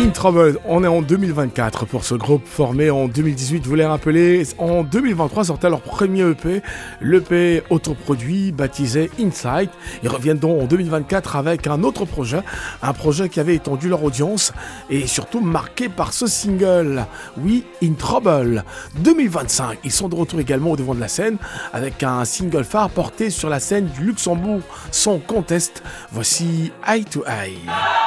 In Trouble, on est en 2024 pour ce groupe formé en 2018, vous les rappelez, en 2023 sortait leur premier EP, l'EP autoproduit baptisé Insight. Ils reviennent donc en 2024 avec un autre projet, un projet qui avait étendu leur audience et surtout marqué par ce single, oui, In Trouble. 2025, ils sont de retour également au devant de la scène avec un single phare porté sur la scène du Luxembourg Song Contest. Voici Eye to Eye.